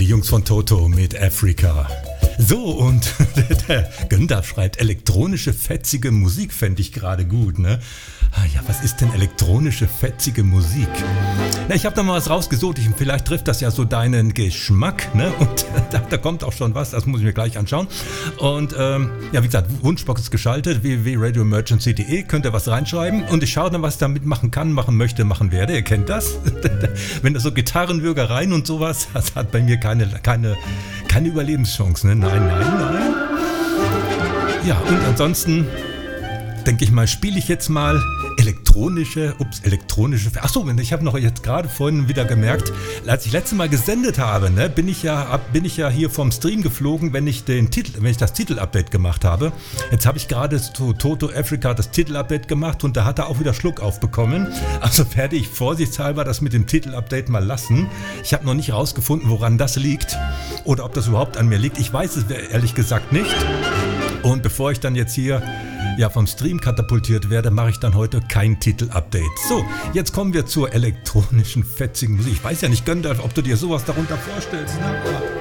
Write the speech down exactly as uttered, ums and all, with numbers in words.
Jungs von Toto mit Afrika. So, und der Günther schreibt, elektronische, fetzige Musik fände ich gerade gut, ne? Ah ja, was ist denn elektronische, fetzige Musik? Na, ich habe da mal was rausgesucht, ich, vielleicht trifft das ja so deinen Geschmack, ne? Und da, da kommt auch schon was, das muss ich mir gleich anschauen. Und ähm, ja, wie gesagt, Wunschbox ist geschaltet, w w w punkt radio emergency punkt d e, könnt ihr was reinschreiben und ich schaue dann, was ich damit machen kann, machen möchte, machen werde. Ihr kennt das? Wenn das so Gitarrenwürgereien und sowas, das hat bei mir keine, keine, keine Überlebenschance, ne? Nein, nein, nein. Ja, und ansonsten denke ich mal, spiele ich jetzt mal elektronische, ups, elektronische, achso, ich habe noch jetzt gerade vorhin wieder gemerkt, als ich letztes Mal gesendet habe, ne, bin ich ja, bin ich ja hier vom Stream geflogen, wenn ich den Titel, wenn ich das Titel-Update gemacht habe. Jetzt habe ich gerade zu Toto Afrika das Titel-Update gemacht und da hat er auch wieder Schluck aufbekommen. Also werde ich vorsichtshalber das mit dem Titel-Update mal lassen. Ich habe noch nicht rausgefunden, woran das liegt oder ob das überhaupt an mir liegt. Ich weiß es ehrlich gesagt nicht. Und bevor ich dann jetzt hier ja, vom Stream katapultiert werde, mache ich dann heute kein Titel-Update. So, jetzt kommen wir zur elektronischen, fetzigen Musik. Ich weiß ja nicht, Günther, ob du dir sowas darunter vorstellst. Ne?